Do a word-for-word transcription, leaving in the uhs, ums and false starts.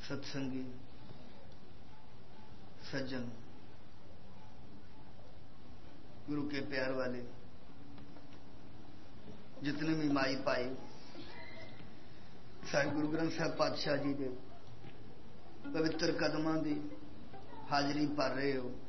सत्संगी सज्जन, गुरु के प्यार वाले जितने भी माई पाई साहिब गुरु ग्रंथ साहब पातशाह जी के पवित्र कदमां की हाजरी भर रहे हो।